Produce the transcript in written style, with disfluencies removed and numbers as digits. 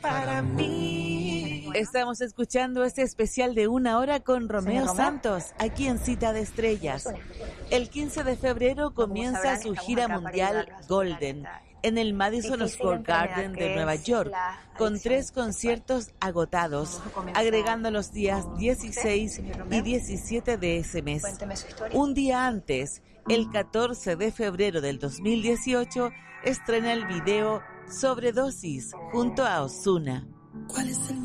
para mí. Estamos escuchando este especial de 1 hora con Romeo Santos, aquí en Cita de Estrellas. El 15 de febrero comienza su gira mundial Golden en el Madison Square Garden de Nueva York, con 3 conciertos agotados, agregando los días 16 y 17 de ese mes. Un día antes, el 14 de febrero del 2018, estrena el video Sobredosis junto a Ozuna. ¿Cuál es el